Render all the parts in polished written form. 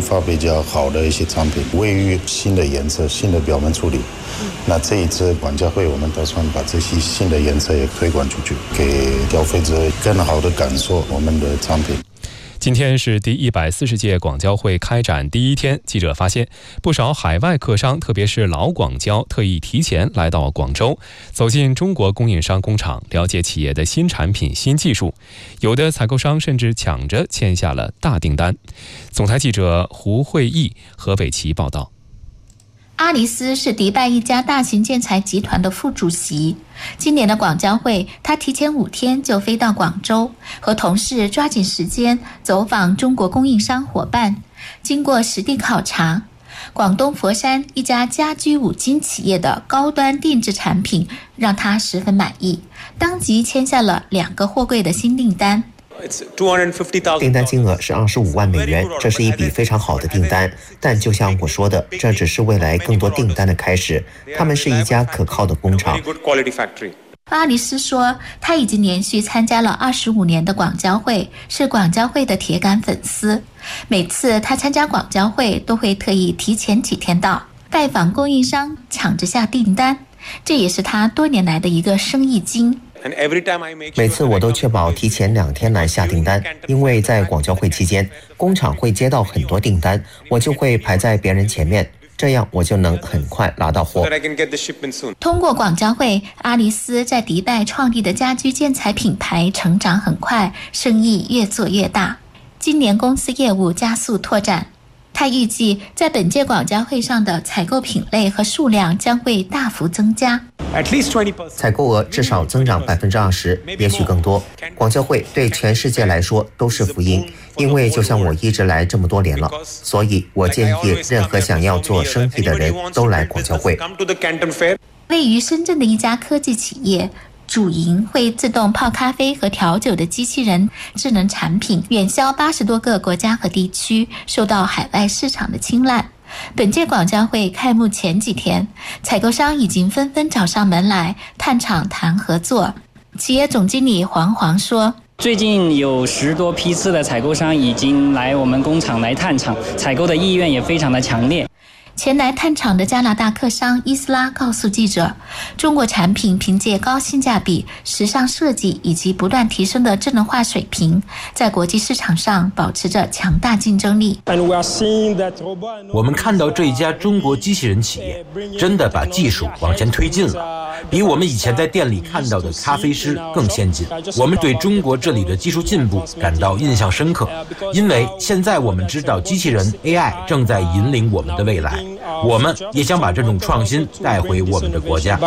发比较好的一些产品，位于新的颜色、新的表面处理。那这一次广交会，我们打算把这些新的颜色也推广出去，给消费者更好的感受我们的产品。 今天是第140届广交会开展第一天，记者发现不少海外客商，特别是老广交，特意提前来到广州，走进中国供应商工厂，了解企业的新产品、新技术。有的采购商甚至抢着签下了大订单。总台记者胡慧义、何伟奇报道。 阿里斯是迪拜一家大型建材集团的副主席。今年的广交会，他提前5天就飞到广州，和同事抓紧时间走访中国供应商伙伴。经过实地考察，广东佛山一家家居五金企业的高端定制产品让他十分满意，当即签下了2个货柜的新订单。 订单金额是25万美元，这是一笔非常好的订单。但就像我说的，这只是未来更多订单的开始。他们是一家可靠的工厂。 阿里斯说，他已经连续参加了25年的广交会，是广交会的铁杆粉丝。每次他参加广交会，都会特意提前几天到，拜访供应商，抢着下订单。这也是他多年来的一个生意经。 每次我都确保提前2天来下订单，因为在广交会期间，工厂会接到很多订单，我就会排在别人前面，这样我就能很快拿到货。 通过广交会，阿里斯在迪拜创立的家居建材品牌成长很快，生意越做越大。今年公司业务加速拓展，他预计在本届广交会上的采购品类和数量将会大幅增加。 采购额至少增长20%，也许更多。广交会对全世界来说都是福音，因为就像我一直来这么多年了，所以我建议任何想要做生意的人都来广交会。 位于深圳的一家科技企业，主营会自动泡咖啡和调酒的机器人智能产品，远销80多个国家和地区，受到海外市场的青睐。本届广交会开幕前几天，采购商已经纷纷找上门来探厂谈合作。企业总经理黄说， 最近有10多批次的采购商已经来我们工厂来探厂，采购的意愿也非常的强烈。 前来探厂的加拿大客商伊斯拉告诉记者，中国产品凭借高性价比、时尚设计以及不断提升的智能化水平，在国际市场上保持着强大竞争力。 我们看到这一家中国机器人企业真的把技术往前推进了，比我们以前在店里看到的咖啡师更先进。我们对中国这里的技术进步感到印象深刻，因为现在我们知道机器人 AI 正在引领我们的未来，我们也想把这种创新带回我们的国家。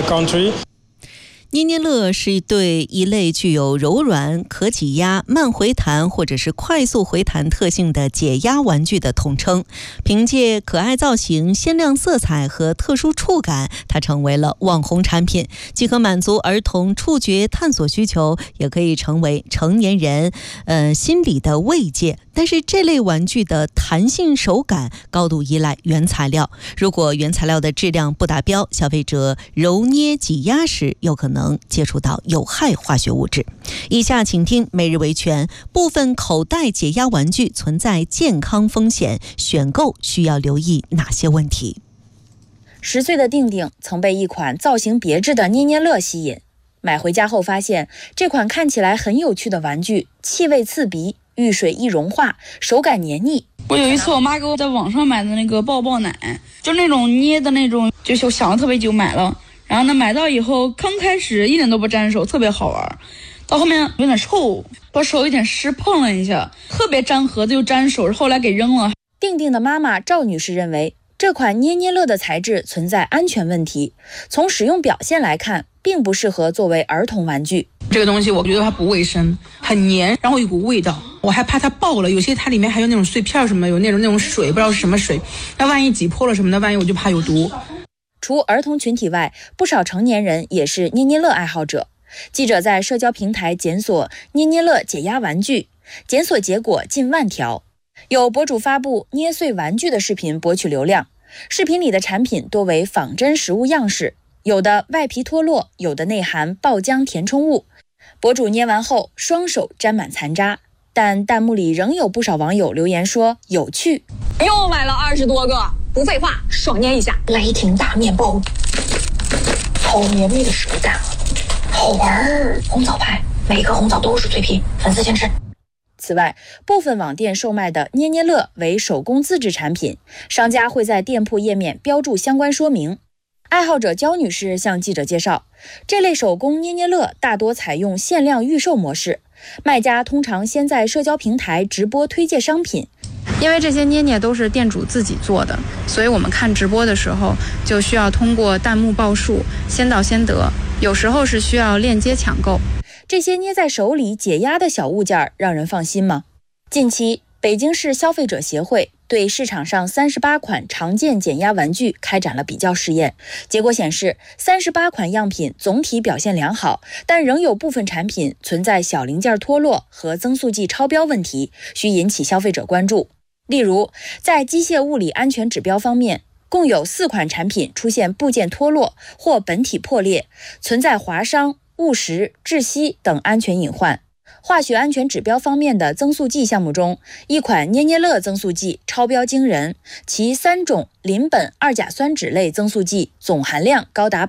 捏捏乐是对一类具有柔软、可挤压、慢回弹或者是快速回弹特性的解压玩具的统称。凭借可爱造型、鲜亮色彩和特殊触感，它成为了网红产品，既可满足儿童触觉探索需求，也可以成为成年人心理的慰藉。但是这类玩具的弹性手感高度依赖原材料，如果原材料的质量不达标，消费者揉捏挤压时有可能接触到有害化学物质。以下请听每日维权，部分口袋解压玩具存在健康风险，选购需要留意哪些问题 ？10岁的定定曾被一款造型别致的捏捏乐吸引，买回家后发现这款看起来很有趣的玩具气味刺鼻，遇水易融化，手感黏腻。 我有一次我妈给我在网上买的那个抱抱奶，就那种捏的那种，就想了特别久买了，然后呢买到以后刚开始一点都不沾手，特别好玩，到后面有点臭，把手有点湿碰了一下，特别粘盒子又粘手，后来给扔了。 定定的妈妈赵女士认为，这款捏捏乐的材质存在安全问题，从使用表现来看，并不适合作为儿童玩具。 这个东西我觉得它不卫生，很黏，然后有股味道，我还怕它爆了，有些它里面还有那种碎片什么，有那种水，不知道是什么水，那万一挤破了什么的，万一我就怕有毒。 除儿童群体外，不少成年人也是捏捏乐爱好者。记者在社交平台检索捏捏乐解压玩具，检索结果近万条。有博主发布捏碎玩具的视频博取流量，视频里的产品多为仿真实物样式，有的外皮脱落，有的内含爆浆填充物。博主捏完后双手沾满残渣， 但弹幕里仍有不少网友留言说有趣。 又买了20多个，不废话，爽捏一下。雷霆大面包，好绵密的手感，好玩儿。红枣派，每个红枣都是脆皮，粉丝先吃。 此外，部分网店售卖的捏捏乐为手工自制产品，商家会在店铺页面标注相关说明。爱好者焦女士向记者介绍，这类手工捏捏乐大多采用限量预售模式，卖家通常先在社交平台直播推介商品。 因为这些捏捏都是店主自己做的，所以我们看直播的时候就需要通过弹幕报数，先到先得，有时候是需要链接抢购。 这些捏在手里解压的小物件让人放心吗？近期，北京市消费者协会对市场上38款常见减压玩具开展了比较试验，结果显示38款样品总体表现良好，但仍有部分产品存在小零件脱落和增速计超标问题，需引起消费者关注。例如，在机械物理安全指标方面，共有4款产品出现部件脱落或本体破裂，存在划伤、误食、窒息等安全隐患。化学安全指标方面的增速剂项目中，一款捏捏乐增速剂超标惊人，其3种邻苯二甲酸酯类增速剂总含量高达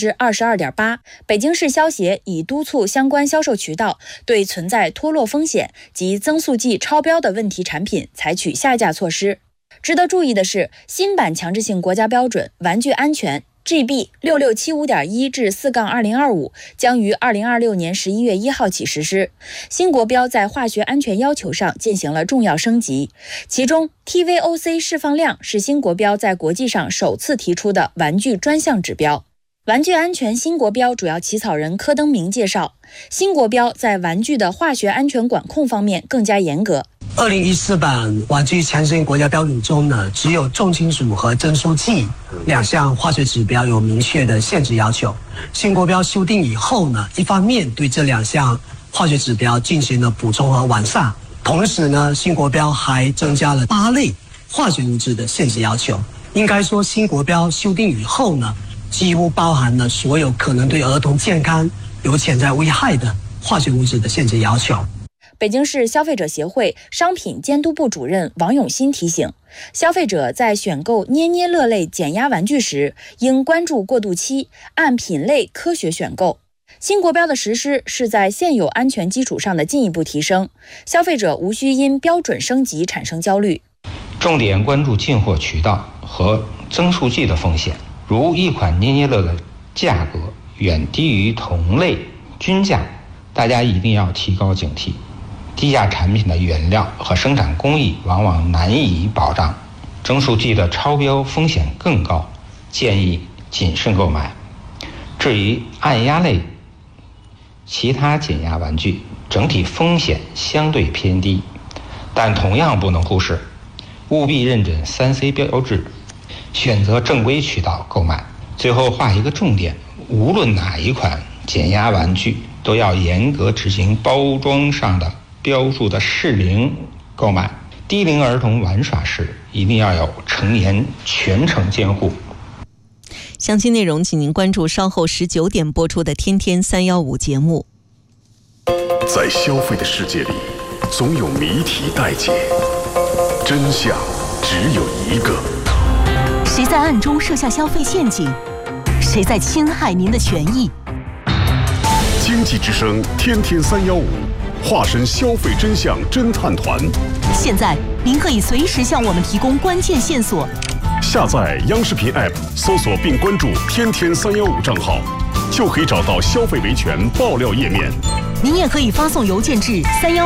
22.8%。北京市消协已督促相关销售渠道对存在脱落风险及增速剂超标的问题产品采取下架措施。值得注意的是，新版强制性国家标准玩具安全GB 6675.1至4-2025将于2026年11月1号起实施。新国标在化学安全要求上进行了重要升级，其中 TVOC 释放量是新国标在国际上首次提出的玩具专项指标。玩具安全新国标主要起草人柯登明介绍，新国标在玩具的化学安全管控方面更加严格。 2014版玩具强制性国家标准中呢，只有重金属和增速剂2项化学指标有明确的限制要求。新国标修订以后呢，一方面对这2项化学指标进行了补充和完善，同时呢，新国标还增加了8类化学物质的限制要求。应该说，新国标修订以后呢，几乎包含了所有可能对儿童健康有潜在危害的化学物质的限制要求。 北京市消费者协会商品监督部主任王永新提醒，消费者在选购捏捏乐类减压玩具时，应关注过渡期，按品类科学选购。新国标的实施是在现有安全基础上的进一步提升，消费者无需因标准升级产生焦虑。 重点关注进货渠道和增速剂的风险，如一款捏捏乐的价格远低于同类均价，大家一定要提高警惕。低价产品的原料和生产工艺往往难以保障，增速剂的超标风险更高，建议谨慎购买。至于按压类其他减压玩具，整体风险相对偏低，但同样不能忽视，务必认准3C 标志，选择正规渠道购买。最后画一个重点，无论哪一款减压玩具，都要严格执行包装上的标注的适龄购买，低龄儿童玩耍时一定要有成年全程监护。 详细内容请您关注稍后19点播出的天天315节目。 在消费的世界里，总有谜题待解，真相只有一个。 谁在暗中设下消费陷阱？谁在侵害您的权益？ 经济之声天天315化身消费真相侦探团， 现在您可以随时向我们提供关键线索。 下载央视频 App， 搜索并关注天天315账号，就可以找到消费维权爆料页面。 您也可以发送邮件至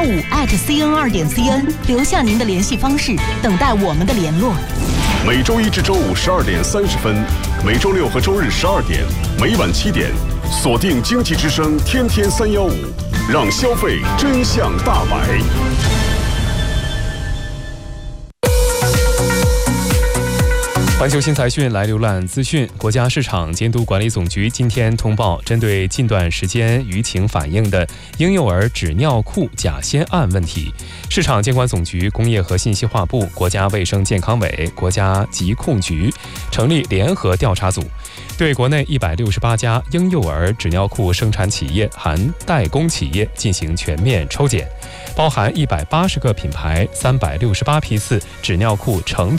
315@cn2.cn， 留下您的联系方式，等待我们的联络。 每周1至周5 12点30分，每周6和周日12点，每晚7点，锁定经济之声天天315，让消费真相大白。 环球新财讯来浏览资讯。国家市场监督管理总局今天通报，针对近段时间舆情反映的婴幼儿纸尿裤假仙案问题，市场监管总局、工业和信息化部、国家卫生健康委、国家疾控局成立联合调查组， 对国内168家婴幼儿纸尿裤生产企业含代工企业进行全面抽检，包含180个品牌、368批次纸尿裤成品